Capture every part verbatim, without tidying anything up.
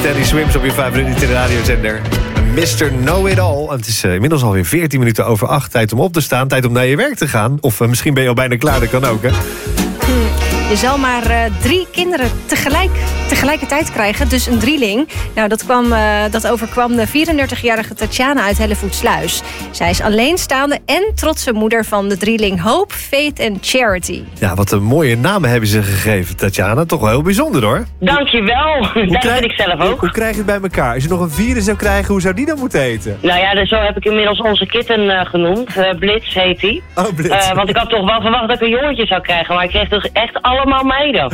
Steady Swims op je favoriete radiozender. mister Know-It-All. Het is uh, inmiddels alweer veertien minuten over acht. Tijd om op te staan, tijd om naar je werk te gaan. Of uh, misschien ben je al bijna klaar, dat kan ook, hè? Je zal maar uh, drie kinderen tegelijk, tegelijkertijd krijgen, dus een drieling. Nou, dat, kwam, uh, dat overkwam de vierendertigjarige Tatjana uit Hellevoetsluis. Zij is alleenstaande en trotse moeder van de drieling Hope, Faith en Charity. Ja, wat een mooie namen hebben ze gegeven, Tatjana. Toch wel heel bijzonder, hoor. Dankjewel, dat vind ik zelf ook. Hoe, hoe krijg je het bij elkaar? Als je nog een vierde zou krijgen, hoe zou die dan moeten heten? Nou ja, dus zo heb ik inmiddels onze kitten uh, genoemd. Uh, Blitz heet hij. Oh, Blitz. Uh, want ik had toch wel verwacht dat ik een jongetje zou krijgen, maar ik kreeg toch echt allemaal meiden.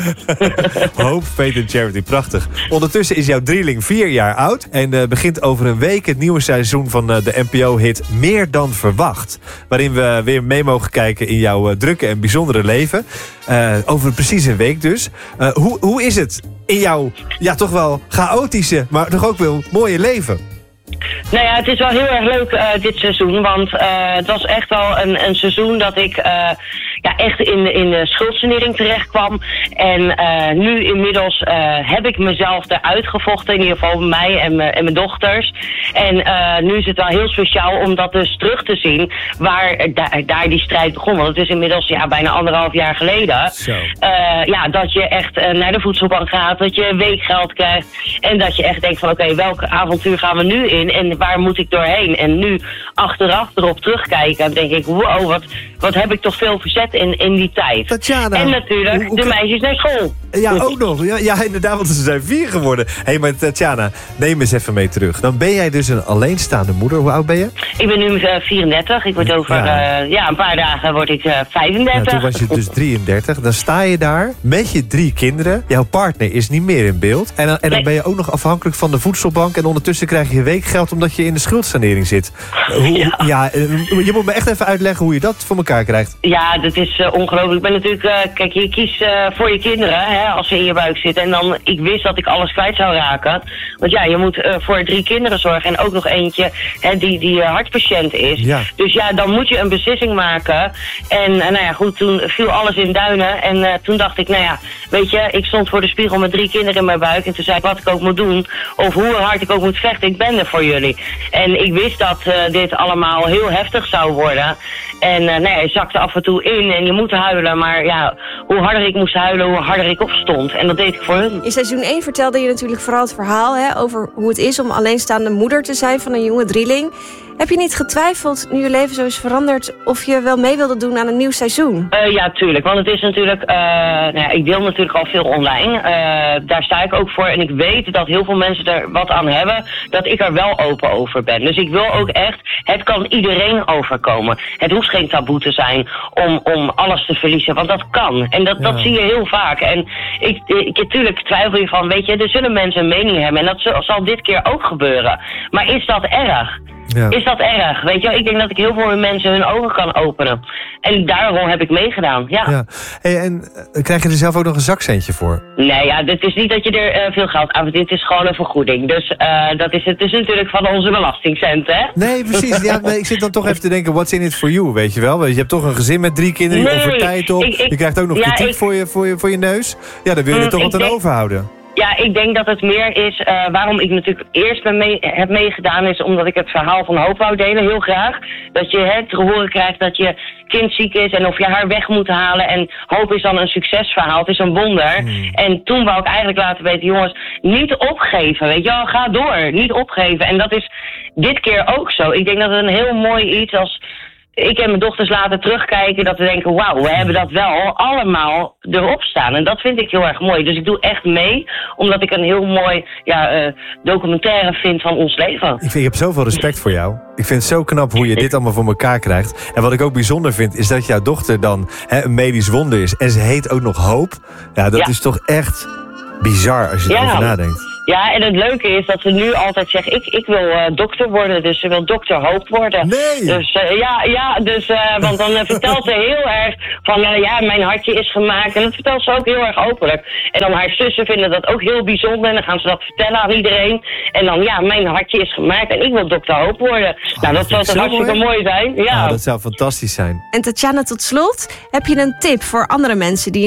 Hope, Faith en Charity, prachtig. Ondertussen is jouw drieling vier jaar oud en uh, begint over een week het nieuwe seizoen van uh, de N P O-hit Meer dan Verwacht. Waarin we weer mee mogen kijken in jouw uh, drukke en bijzondere leven. Uh, over precies een week dus. Uh, hoe, hoe is het in jouw, ja, toch wel chaotische, maar toch ook wel mooie leven? Nou ja, het is wel heel erg leuk uh, dit seizoen, want uh, het was echt wel een, een seizoen dat ik uh, ja, echt in, de, in de schuldsanering terecht kwam. En uh, nu inmiddels uh, heb ik mezelf eruit gevochten, in ieder geval mij en, en mijn dochters. En uh, nu is het wel heel speciaal om dat dus terug te zien waar da- daar die strijd begon. Want het is inmiddels ja, bijna anderhalf jaar geleden. Zo. Uh, ja, dat je echt uh, naar de voedselbank gaat, dat je weekgeld krijgt. En dat je echt denkt van oké, okay, welk avontuur gaan we nu in? En waar moet ik doorheen? En nu achteraf erop terugkijken, denk ik, wow, wat, wat heb ik toch veel verzet in, in die tijd. Tatjana, en natuurlijk hoe, hoe de kan... meisjes naar school. Ja, ook nog. Ja, ja, inderdaad, want ze zijn vier geworden. Hé, hey, maar Tatjana, neem eens even mee terug. Dan ben jij dus een alleenstaande moeder. Hoe oud ben je? Ik ben nu uh, vierendertig. Ik word over ja. Uh, ja, een paar dagen word ik uh, vijfendertig. Ja, toen was je dus drieëndertig. Dan sta je daar met je drie kinderen. Jouw partner is niet meer in beeld. En, en dan nee. ben je ook nog afhankelijk van de voedselbank. En ondertussen krijg je weekgeld omdat je in de schuldsanering zit. Hoe, ja. Ja, je moet me echt even uitleggen hoe je dat voor elkaar krijgt. Ja, dat is uh, ongelooflijk. Ik ben natuurlijk, uh, kijk, je kiest uh, voor je kinderen, hè, als ze in je buik zitten. En dan, ik wist dat ik alles kwijt zou raken. Want ja, je moet uh, voor drie kinderen zorgen. En ook nog eentje hè, die, die uh, hartpatiënt is. Ja. Dus ja, dan moet je een beslissing maken. En uh, nou ja, goed, toen viel alles in duinen. En uh, toen dacht ik, nou ja, weet je, ik stond voor de spiegel met drie kinderen in mijn buik. En toen zei ik wat ik ook moet doen. Of hoe hard ik ook moet vechten, ik ben er voor jullie. En ik wist dat uh, dit allemaal heel heftig zou worden. En uh, nou ja, je zakte af en toe in en je moet huilen. Maar ja, hoe harder ik moest huilen, hoe harder ik opstond. En dat deed ik voor hun. In seizoen één vertelde je natuurlijk vooral het verhaal hè, over hoe het is om alleenstaande moeder te zijn van een jonge drieling. Heb je niet getwijfeld, nu je leven zo is veranderd, of je wel mee wilde doen aan een nieuw seizoen? Uh, ja, tuurlijk. Want het is natuurlijk... Uh, nou ja, ik deel natuurlijk al veel online. Uh, daar sta ik ook voor. En ik weet dat heel veel mensen er wat aan hebben. Dat ik er wel open over ben. Dus ik wil ook echt... Het kan iedereen overkomen. Het hoeft geen taboe te zijn om, om alles te verliezen. Want dat kan. En dat, ja. dat zie je heel vaak. En ik, ik, natuurlijk twijfel je van... Weet je, er zullen mensen een mening hebben. En dat zal dit keer ook gebeuren. Maar is dat erg? Ja. Is dat erg? Weet je, ik denk dat ik heel veel mensen hun ogen kan openen. En daarom heb ik meegedaan, ja. ja. Hey, en uh, krijg je er zelf ook nog een zakcentje voor? Nee, ja, het is niet dat je er uh, veel geld aan verdient. Het is gewoon een vergoeding. Dus uh, dat is het is natuurlijk van onze belastingcenten, hè? Nee, precies. Ja, nee, ik zit dan toch even te denken, what's in it for you, weet je wel? Je hebt toch een gezin met drie kinderen, je nee, offert tijd op. Ik, ik, je krijgt ook nog ja, kritiek ik, voor, je, voor, je, voor je neus. Ja, dan wil je er toch wat aan denk... overhouden. Ja, ik denk dat het meer is, uh, waarom ik natuurlijk eerst ben mee, heb meegedaan, is omdat ik het verhaal van Hoop wou delen, heel graag. Dat je het te horen krijgt dat je kind ziek is en of je haar weg moet halen. En Hoop is dan een succesverhaal, het is een wonder. Hmm. En toen wou ik eigenlijk laten weten, jongens, niet opgeven, weet je wel, ga door, niet opgeven. En dat is dit keer ook zo. Ik denk dat het een heel mooi iets als... Ik en mijn dochters laten terugkijken dat we denken... wauw, we hebben dat wel allemaal erop staan. En dat vind ik heel erg mooi. Dus ik doe echt mee, omdat ik een heel mooi ja, uh, documentaire vind van ons leven. Ik, vind, ik heb zoveel respect voor jou. Ik vind het zo knap hoe je dit allemaal voor elkaar krijgt. En wat ik ook bijzonder vind, is dat jouw dochter dan hè, een medisch wonder is. En ze heet ook nog Hoop. Ja, dat ja. is toch echt bizar als je ja. erover nadenkt. Ja, en het leuke is dat ze nu altijd zegt, ik, ik wil uh, dokter worden, dus ze wil dokter Hoop worden. Nee! Dus uh, ja, ja, dus, uh, want dan uh, vertelt ze heel erg van, uh, ja, mijn hartje is gemaakt. En dat vertelt ze ook heel erg openlijk. En dan haar zussen vinden dat ook heel bijzonder en dan gaan ze dat vertellen aan iedereen. En dan, ja, mijn hartje is gemaakt en ik wil dokter Hoop worden. Oh, nou, dat zou toch hartstikke mooi, mooi zijn. Ja. Oh, dat zou fantastisch zijn. En Tatjana, tot slot, heb je een tip voor andere mensen die